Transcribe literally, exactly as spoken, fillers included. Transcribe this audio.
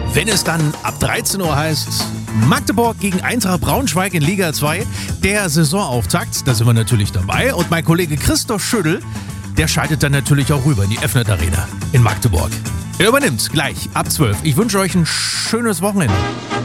wenn es dann ab dreizehn Uhr heißt Magdeburg gegen Eintracht Braunschweig in Liga zwei, der Saisonauftakt. Da sind wir natürlich dabei. Und mein Kollege Christoph Schüttel, der schaltet dann natürlich auch rüber in die F-Net Arena in Magdeburg. Er übernimmt gleich ab zwölf. Ich wünsche euch ein schönes Wochenende.